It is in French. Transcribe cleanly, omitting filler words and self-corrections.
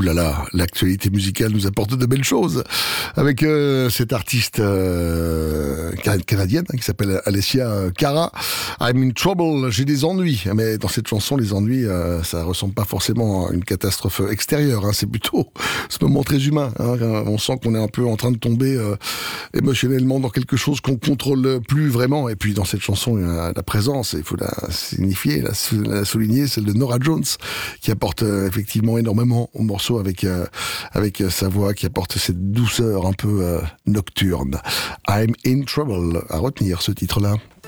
là là, l'actualité musicale nous apporte de belles choses avec cette artiste canadienne qui s'appelle Alessia Cara. I'm in trouble, j'ai des ennuis. Mais dans cette chanson, les ennuis, ça ressemble pas forcément à une catastrophe extérieure. C'est plutôt ce moment très humain. On sent qu'on est un peu en train de tomber émotionnellement dans quelque chose qu'on contrôle plus vraiment. Et puis dans cette chanson, il y a la présence, il faut la signifier, la souligner, celle de Norah Jones, qui apporte effectivement énormément au morceau avec sa voix, qui apporte cette douceur un peu nocturne. I'm in trouble, à retenir ce titre-là.